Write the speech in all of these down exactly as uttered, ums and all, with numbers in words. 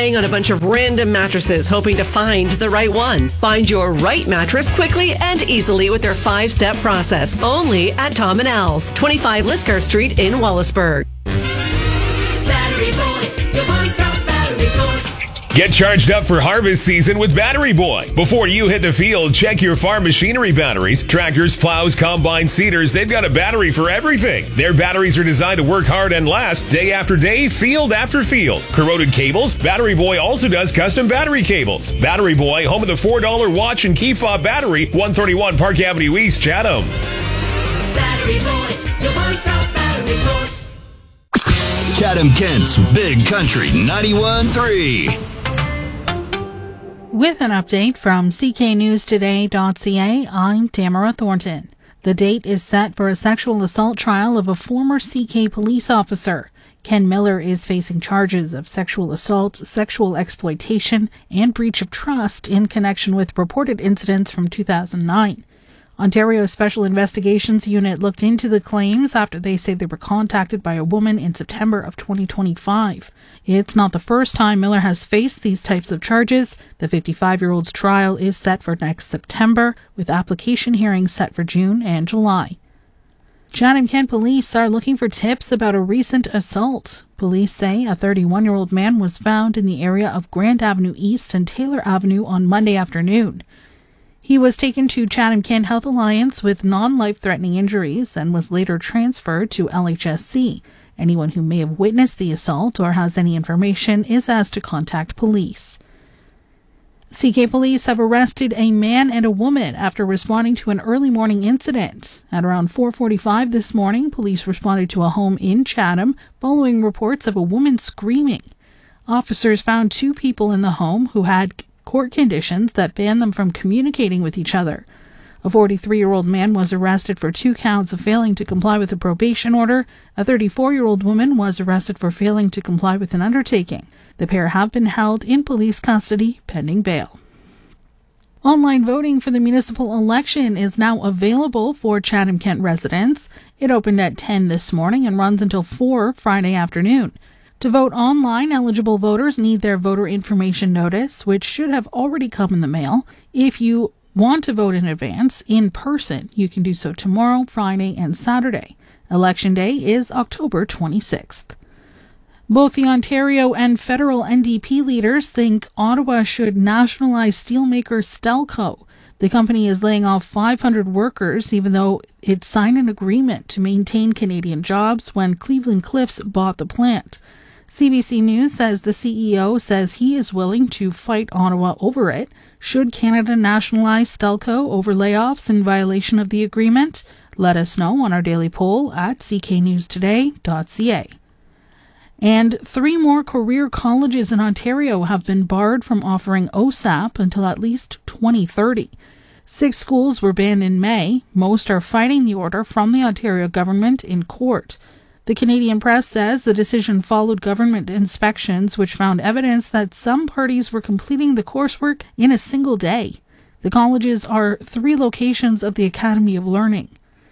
trying on a bunch of random mattresses, hoping to find the right one. Find your right mattress quickly and easily with their five-step process. Only at Tom and Al's, twenty-five Lisker Street in Wallaceburg. Battery Boy, your one-stop battery source. Get charged up for harvest season with Battery Boy. Before you hit the field, check your farm machinery batteries. Tractors, plows, combines, seeders, they've got a battery for everything. Their batteries are designed to work hard and last day after day, field after field. Corroded cables? Battery Boy also does custom battery cables. Battery Boy, home of the four dollar watch and key fob battery, one thirty-one Park Avenue East, Chatham. Battery Boy, your one-stop battery source. Chatham Kent's Big Country ninety-one point three. With an update from C K News Today dot C A, I'm Tamara Thornton. The date is set for a sexual assault trial of a former C K police officer. Ken Miller is facing charges of sexual assault, sexual exploitation, and breach of trust in connection with reported incidents from two thousand nine. Ontario's Special Investigations Unit looked into the claims after they say they were contacted by a woman in September of twenty twenty-five. It's not the first time Miller has faced these types of charges. The fifty-five-year-old's trial is set for next September, with application hearings set for June and July. Chatham Kent police are looking for tips about a recent assault. Police say a thirty-one-year-old man was found in the area of Grant Avenue East and Taylor Avenue on Monday afternoon. He was taken to Chatham Kent Health Alliance with non-life-threatening injuries and was later transferred to L H S C. Anyone who may have witnessed the assault or has any information is asked to contact police. C K police have arrested a man and a woman after responding to an early morning incident. At around four forty-five this morning, police responded to a home in Chatham following reports of a woman screaming. Officers found two people in the home who had court conditions that banned them from communicating with each other. A forty-three-year-old man was arrested for two counts of failing to comply with a probation order. A thirty-four-year-old woman was arrested for failing to comply with an undertaking. The pair have been held in police custody pending bail. Online voting for the municipal election is now available for Chatham Kent residents. It opened at ten this morning and runs until four Friday afternoon. To vote online, eligible voters need their voter information notice, which should have already come in the mail. If you want to vote in advance, in person, you can do so tomorrow, Friday, and Saturday. Election Day is October twenty-sixth. Both the Ontario and federal N D P leaders think Ottawa should nationalize steelmaker Stelco. The company is laying off five hundred workers, even though it signed an agreement to maintain Canadian jobs when Cleveland Cliffs bought the plant. C B C News says the C E O says he is willing to fight Ottawa over it. Should Canada nationalize Stelco over layoffs in violation of the agreement? Let us know on our daily poll at c k news today dot c a. And three more career colleges in Ontario have been barred from offering O S A P until at least twenty thirty. Six schools were banned in May. Most are fighting the order from the Ontario government in court. The Canadian Press says the decision followed government inspections which found evidence that some parties were completing the coursework in a single day. The colleges are three locations of the Academy of Learning.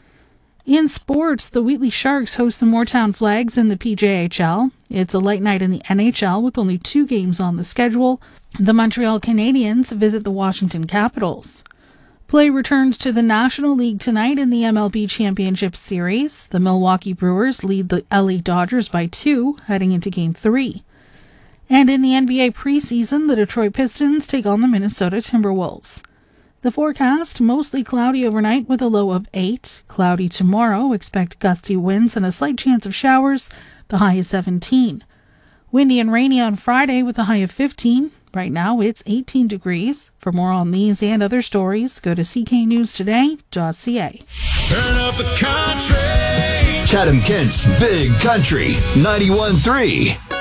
In sports, the Wheatley Sharks host the Moortown Flags in the P J H L. It's a light night in the N H L with only two games on the schedule. The Montreal Canadiens visit the Washington Capitals. Play returns to the National League tonight in the M L B Championship Series. The Milwaukee Brewers lead the L A Dodgers by two, heading into Game three. And in the N B A preseason, the Detroit Pistons take on the Minnesota Timberwolves. The forecast, mostly cloudy overnight with a low of eight. Cloudy tomorrow, expect gusty winds and a slight chance of showers. The high is seventeen. Windy and rainy on Friday with a high of fifteen. Right now, it's eighteen degrees. For more on these and other stories, go to c k news today dot c a. Turn up the country. Chatham Kent's Big Country ninety-one point three.